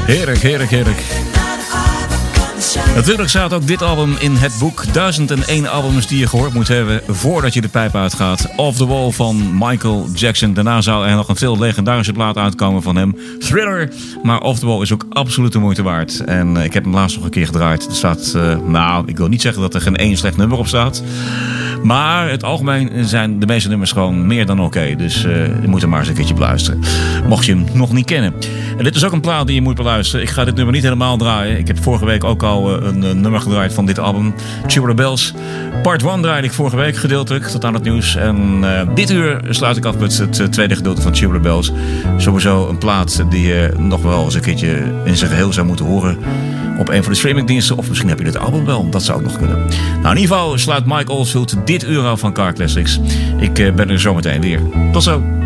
Heerlijk, heerlijk, heerlijk. Natuurlijk staat ook dit album in het boek 1001 albums die je gehoord moet hebben voordat je de pijp uitgaat. Off the Wall van Michael Jackson. Daarna zou er nog een veel legendarische plaat uitkomen van hem. Thriller. Maar Off the Wall is ook absoluut de moeite waard. En ik heb hem laatst nog een keer gedraaid. Er staat, ik wil niet zeggen dat er geen één slecht nummer op staat. Maar het algemeen zijn de meeste nummers gewoon meer dan oké. Dus je moet hem maar eens een keertje beluisteren. Mocht je hem nog niet kennen. En dit is ook een plaat die je moet beluisteren. Ik ga dit nummer niet helemaal draaien. Ik heb vorige week ook al een nummer gedraaid van dit album. Tubular Bells. Part 1 draaide ik vorige week gedeeltelijk tot aan het nieuws. En dit uur sluit ik af met het tweede gedeelte van Tubular Bells. Sowieso een plaat die je nog wel eens een keertje in zijn geheel zou moeten horen op een van de streamingdiensten. Of misschien heb je dit album wel. Dat zou ook nog kunnen. Nou, in ieder geval sluit Mike Oldfield dit uur af van Car Classics. Ik ben er zometeen weer. Tot zo.